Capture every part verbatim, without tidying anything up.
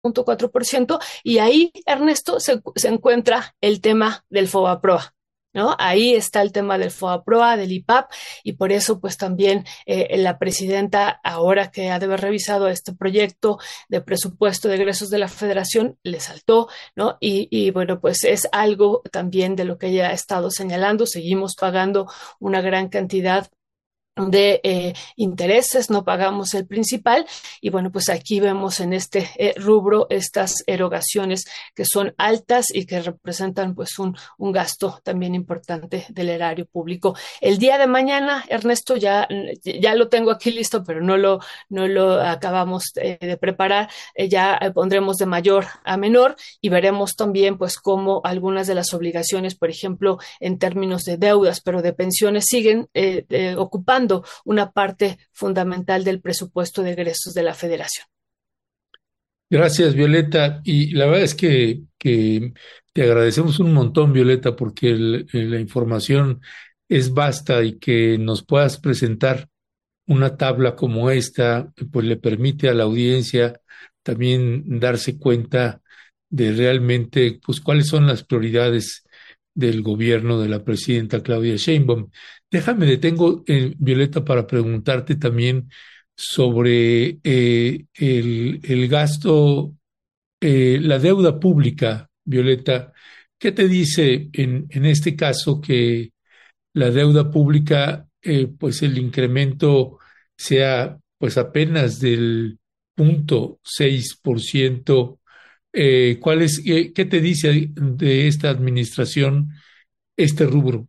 punto cuatro por ciento, y ahí, Ernesto, se, se encuentra el tema del FOBAPROA. ¿No? Ahí está el tema del FOBAPROA, del I P A P, y por eso pues también eh, la presidenta, ahora que ha de haber revisado este proyecto de presupuesto de egresos de la Federación, le saltó, ¿no? Y, y bueno, pues es algo también de lo que ella ha estado señalando. Seguimos pagando una gran cantidad de eh, intereses, no pagamos el principal, y bueno, pues aquí vemos en este eh, rubro estas erogaciones que son altas y que representan pues un, un gasto también importante del erario público. El día de mañana, Ernesto, ya, ya lo tengo aquí listo, pero no lo, no lo acabamos eh, de preparar, eh, ya pondremos de mayor a menor y veremos también pues cómo algunas de las obligaciones, por ejemplo, en términos de deudas, pero de pensiones, siguen eh, eh, ocupando una parte fundamental del presupuesto de egresos de la Federación. Gracias, Violeta. Y la verdad es que, que te agradecemos un montón, Violeta, porque el- la información es vasta y que nos puedas presentar una tabla como esta, pues le permite a la audiencia también darse cuenta de realmente, pues cuáles son las prioridades del gobierno de la presidenta Claudia Sheinbaum. Déjame, detengo, eh, Violeta, para preguntarte también sobre eh, el, el gasto, eh, la deuda pública, Violeta. ¿Qué te dice en, en este caso que la deuda pública, eh, pues el incremento sea pues apenas del punto seis por ciento? Eh, ¿cuál es, eh, qué te dice de esta administración este rubro?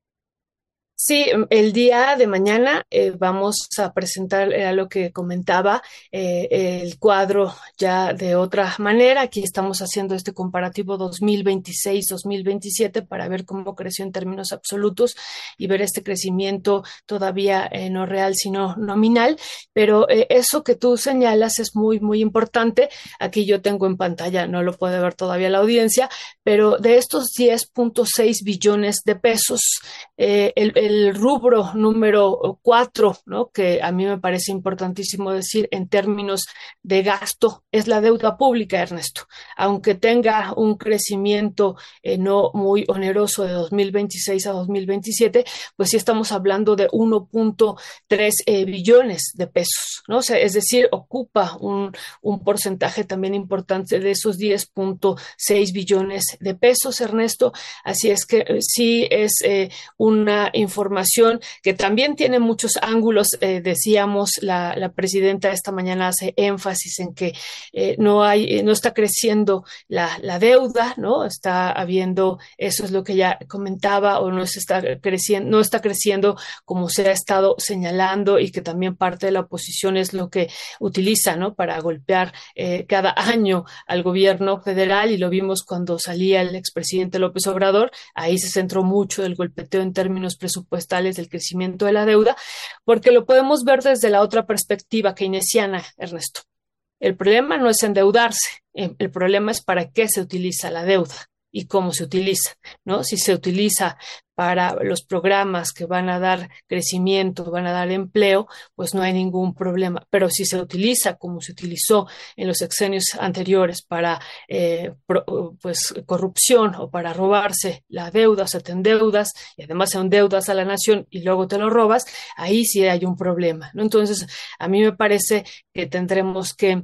Sí, el día de mañana eh, vamos a presentar, era lo que comentaba, eh, el cuadro ya de otra manera. Aquí estamos haciendo este comparativo dos mil veintiséis-dos mil veintisiete para ver cómo creció en términos absolutos y ver este crecimiento todavía eh, no real, sino nominal. Pero eh, eso que tú señalas es muy, muy importante. Aquí yo tengo en pantalla, no lo puede ver todavía la audiencia, pero de estos diez punto seis billones de pesos, eh, el, el, rubro número cuatro, ¿no? Que a mí me parece importantísimo decir en términos de gasto, es la deuda pública, Ernesto. Aunque tenga un crecimiento eh, no muy oneroso de dos mil veintiséis a dos mil veintisiete, pues sí estamos hablando de uno punto tres eh, billones de pesos, ¿no? O sea, es decir, ocupa un, un porcentaje también importante de esos diez punto seis billones de pesos, Ernesto. Así es que eh, sí es eh, una información que también tiene muchos ángulos. Eh, decíamos, la, la, presidenta esta mañana hace énfasis en que eh, no hay, eh, no está creciendo la, la, deuda, ¿no? Está habiendo, eso es lo que ya comentaba, o no se está creciendo, no está creciendo como se ha estado señalando, y que también parte de la oposición es lo que utiliza, ¿no? Para golpear eh, cada año al gobierno federal, y lo vimos cuando salía el expresidente López Obrador. Ahí se centró mucho el golpeteo en términos presupuestales del crecimiento de la deuda, porque lo podemos ver desde la otra perspectiva keynesiana, Ernesto. El problema no es endeudarse, el problema es para qué se utiliza la deuda y cómo se utiliza, ¿no? Si se utiliza para los programas que van a dar crecimiento, van a dar empleo, pues no hay ningún problema. Pero si se utiliza como se utilizó en los sexenios anteriores para eh, pro, pues corrupción, o para robarse la deuda, o sea, te endeudas y además te endeudas a la nación y luego te lo robas, ahí sí hay un problema, ¿no? Entonces, a mí me parece que tendremos que,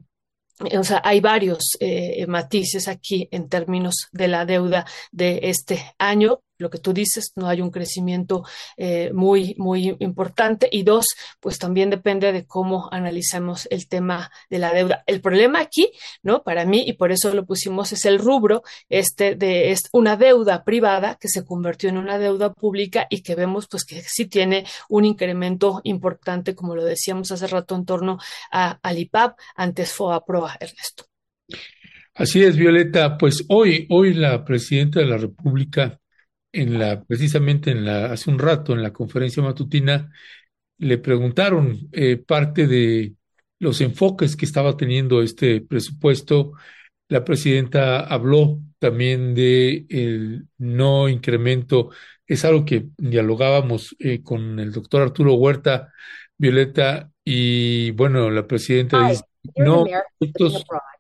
o sea, hay varios eh, matices aquí en términos de la deuda de este año. Lo que tú dices, no hay un crecimiento eh, muy, muy importante. Y dos, pues también depende de cómo analicemos el tema de la deuda. El problema aquí, ¿no? Para mí, y por eso lo pusimos, es el rubro este de es una deuda privada que se convirtió en una deuda pública, y que vemos pues que sí tiene un incremento importante, como lo decíamos hace rato, en torno a, al I P A P, antes FOBAPROA, Ernesto. Así es, Violeta. Pues hoy, hoy la presidenta de la República, en la, precisamente en la, hace un rato, en la conferencia matutina, le preguntaron eh, parte de los enfoques que estaba teniendo este presupuesto. La presidenta habló también de el no incremento. Es algo que dialogábamos eh, con el doctor Arturo Huerta, Violeta, y bueno, la presidenta dice no